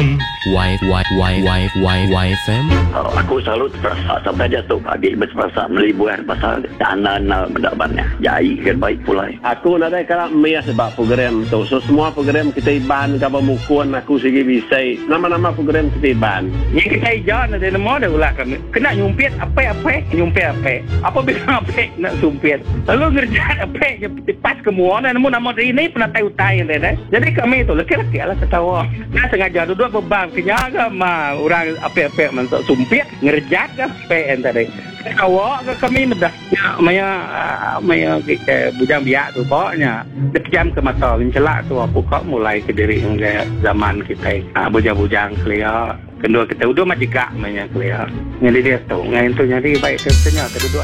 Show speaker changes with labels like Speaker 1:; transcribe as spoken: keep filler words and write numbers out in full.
Speaker 1: M Y Y Y Y Y Y F M.
Speaker 2: Oh, aku selalu terasa sampai jatuh pagi berperasa melibuan pasal tanah mendapannya. Jai kan baik pula.
Speaker 3: Aku nak ada kalau mia sebab program tu. So semua program kita iban kapal mukun aku segi bisa. Nama-nama program kita iban.
Speaker 4: Yang kita ijan ada nama ada ulah kami. Kena nyumpit apa-apa, nyumpit apa. Apa bila apa nak sumpit. Lalu ngerjain apa je pas kemuan namun nama ini pernah tahu tahu dah. Jadi kami tu laki-laki lah ketawa. Nah sengaja duduk beban kenyaga mah orang apa-apa mentok sumpit ngerjat ke P N tadi. Ketawa ke kami medah. Ya maya maya bujang biak tu pokoknya. Depjam ke mata mencelak tu aku kok mulai ke diri zaman kita. Ah bujang-bujang clear. Kedua kita udah majika mainnya clear. Jadi dia tu, ngain tu nyari baik ternyata duduk